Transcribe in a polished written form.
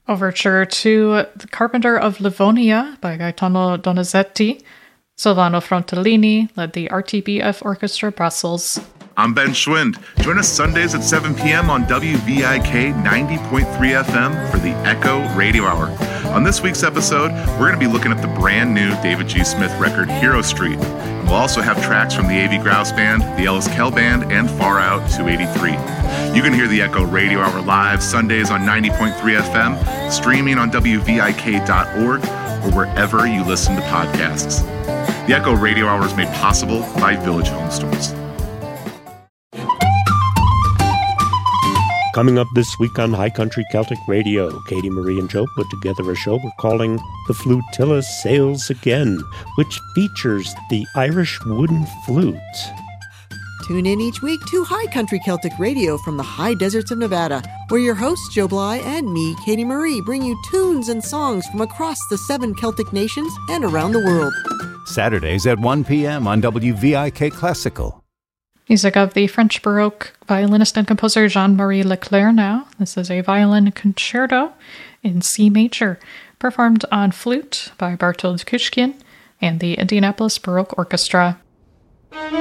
Overture to The Carpenter of Livonia by Gaetano Donizetti. Silvano Frontellini led the RTBF Orchestra Brussels. I'm Ben Schwind. Join us Sundays at 7 p.m. on WVIK 90.3 FM for the Echo Radio Hour. On this week's episode, we're going to be looking at the brand new David G. Smith record, Hero Street. And we'll also have tracks from the A.V. Grouse Band, the Ellis Kell Band, and Far Out 283. You can hear the Echo Radio Hour live Sundays on 90.3 FM, streaming on WVIK.org, or wherever you listen to podcasts. The Echo Radio Hour is made possible by Village Home Stores. Coming up this week on High Country Celtic Radio, Katie Marie and Joe put together a show we're calling The Flutilla Sails Again, which features the Irish wooden flute. Tune in each week to High Country Celtic Radio from the high deserts of Nevada, where your hosts, Joe Bly and me, Katie Marie, bring you tunes and songs from across the 7 Celtic nations and around the world. Saturdays at 1 p.m. on WVIK Classical. Music of the French Baroque violinist and composer Jean-Marie Leclerc now. This is a violin concerto in C major, performed on flute by Bartold Kushkin and the Indianapolis Baroque Orchestra.